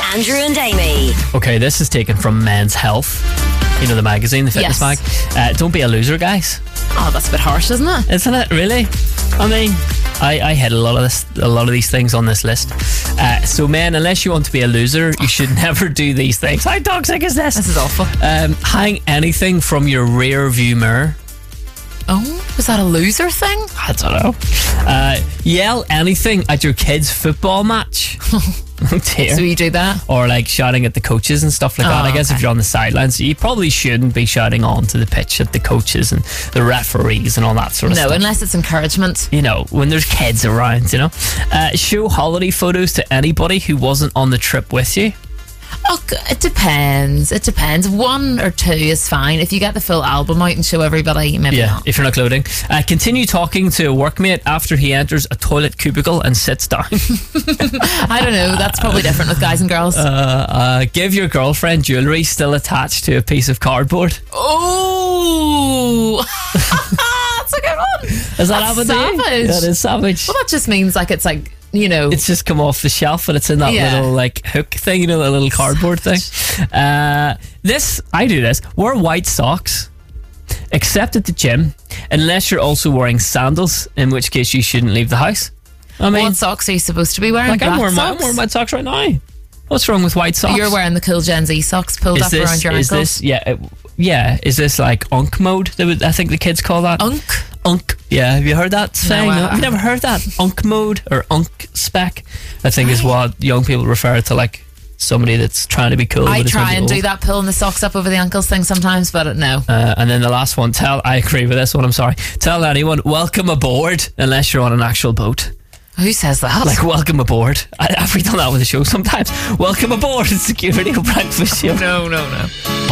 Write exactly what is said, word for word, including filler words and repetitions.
Andrew and Amy. Okay, this is taken from Men's Health. You know, the magazine, the fitness Yes. mag. Uh, don't be a loser, guys. Oh, that's a bit harsh, isn't it? Isn't it? Really? I mean, I, I hit a lot of this, a lot of these things on this list. Uh, so, men, unless you want to be a loser, you should never do these things. How toxic is this? This is awful. Um, hang anything from your rear view mirror. Oh, was that a loser thing? I don't know. Uh, yell anything at your kid's football match. Oh dear. So you do that? Or like shouting at the coaches and stuff like Oh, that. I guess okay. if you're on the sidelines, you probably shouldn't be shouting onto the pitch at the coaches and the referees and all that sort of No, stuff. unless it's encouragement. You know, when there's kids around, you know. Uh, show holiday photos to anybody who wasn't on the trip with you. Oh, g- it depends. It depends. One or two is fine. If you get the full album out and show everybody, maybe Yeah, not. if you're not loading. Uh, continue talking to a workmate after he enters a toilet cubicle and sits down. I don't know. That's probably different with guys and girls. uh, uh, give your girlfriend jewellery still attached to a piece of cardboard. Oh, that's a good one. Is that That's happened to you? savage. That is savage. Well, that just means like it's like, you know. It's just come off the shelf and it's in that Yeah. little like hook thing, you know, that little cardboard thing. Uh, this, I do this. Wear white socks, except at the gym, unless you're also wearing sandals, in which case you shouldn't leave the house. I mean, what socks are you supposed to be wearing? like I'm Black wearing, my, I'm socks? wearing white socks right now. What's wrong with white socks? You're wearing the cool Gen Z socks pulled is up this, around your is ankles. this, yeah, it, yeah, is this like unk mode? They would, I think the kids call that. Unk? Unk. Yeah, have you heard that saying? I- No, I've never heard that. Unk mode or unk spec, I think is what young people refer to, like somebody that's trying to be cool. I but is try maybe and do old. that, pulling the socks up over the ankles thing sometimes, but no. Uh, and then the last one, tell, I agree with this one, I'm sorry. Tell anyone, welcome aboard, unless you're on an actual boat. Who says that? Like, welcome aboard. I, have we done that with the show sometimes? Welcome aboard, it's Security Breakfast Show. no, no, no.